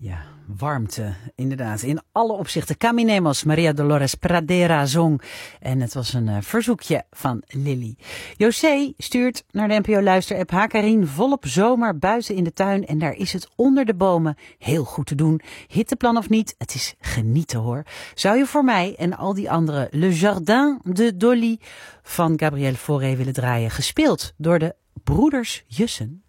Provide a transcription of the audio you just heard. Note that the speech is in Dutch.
Ja, warmte, inderdaad. In alle opzichten. Caminemos, Maria Dolores Pradera zong. En het was een verzoekje van Lily. José stuurt naar de NPO Luister-app. Hakarien, volop zomer, buiten in de tuin. En daar is het onder de bomen heel goed te doen. Hitteplan of niet, het is genieten hoor. Zou je voor mij en al die anderen Le Jardin de Dolly van Gabriel Fauré willen draaien? Gespeeld door de broeders Jussen.